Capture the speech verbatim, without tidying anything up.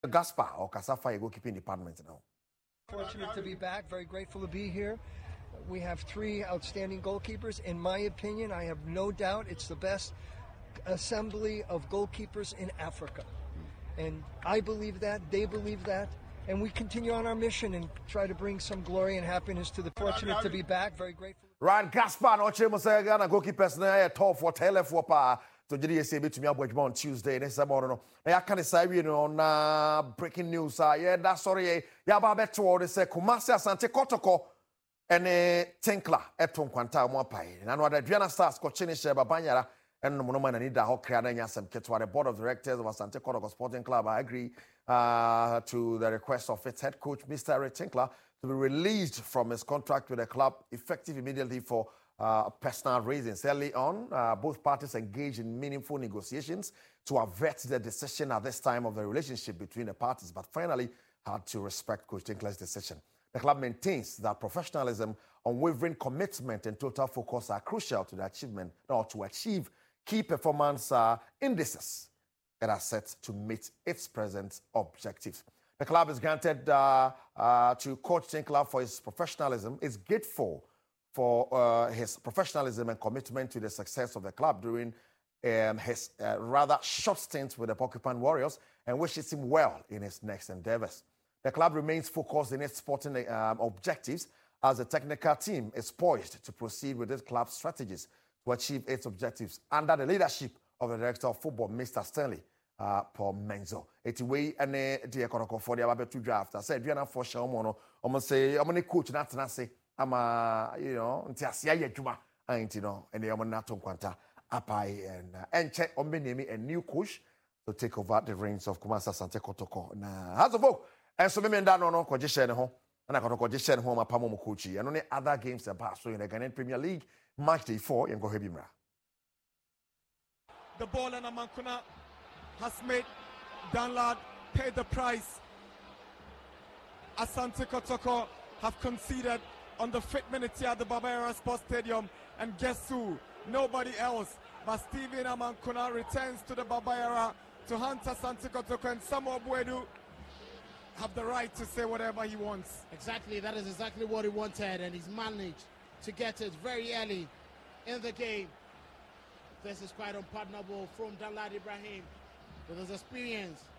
Gaspar or Kasafa goalkeeping department now. Fortunate to be back, very grateful to be here. We have three outstanding goalkeepers. In my opinion, I have no doubt it's the best assembly of goalkeepers in Africa. And I believe that, they believe that, and we continue on our mission and try to bring some glory and happiness to the fortunate to be back, very grateful. Ryan Gaspar, no chemo say Ghana goalkeepers na top for tele for pa to J D S A to me about on Tuesday next tomorrow. Na ya kan say we no na breaking news ah yeah that sorry ya ba beto they say Kumasi Asante Kotoko ene Tinkler eton kwanta mo pai. Na no da Aduana Stars ko chine she babanyara and no man need that whole create nyasem ketwa the board of directors of Asante Kotoko Sporting Club I agree uh, to the request of its head coach Mister Eric Tinkler to be released from his contract with the club effective immediately for uh, personal reasons. Early on, uh, both parties engaged in meaningful negotiations to avert the decision at this time of the relationship between the parties, but finally had to respect Coach Tinkler's decision. The club maintains that professionalism, unwavering commitment, and total focus are crucial to the achievement or to achieve key performance uh, indices that are set to meet its present objectives. The club is granted uh, uh, to Coach Tinkler for his professionalism. Is grateful for uh, his professionalism and commitment to the success of the club during um, his uh, rather short stint with the Porcupine Warriors and wishes him well in his next endeavors. The club remains focused in its sporting um, objectives as the technical team is poised to proceed with its club's strategies to achieve its objectives under the leadership of the Director of Football, Mister Stanley Uh, Paul Menzo. Eti we ene di ekonoko for the ababetu draft. I said, "Duana for sure, mono. I'm say, I'm gonna coach that na say, I'm a, you know, nti asia ye juma, ain't you know, and the I'm not on kwanta apai and and check on name a new coach to take over the reins of Kumasi Asante Kotoko. Na has a vote. And so me nda no no koje share ne ho. Na kotoko je share ho ma pamo mo coach. And only other games about so in the Ghanaian Premier League match day four in go hebimra. The ball and Amankuna has made Danlad pay the price. Asante Kotoko have conceded on the fifth minute here at the Barbara Sports Stadium. And guess who? Nobody else but Stephen Amankuna returns to the Barbara to hunt Asante Kotoko, and Samuel Buedu have the right to say whatever he wants. Exactly, that is exactly what he wanted, and he's managed to get it very early in the game. This is quite unpardonable from Danlad Ibrahim with his experience